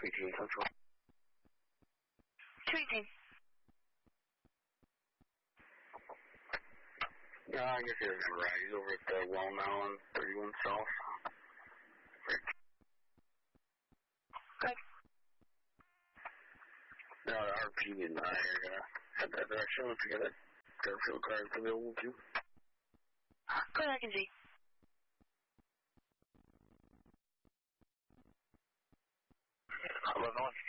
18 Central. 218. I guess he doesn't right. He's over at the Well now on 31 South. Good. The RP and I are going to head that direction to get a Fairfield card available too. Good, I can see. Illinois.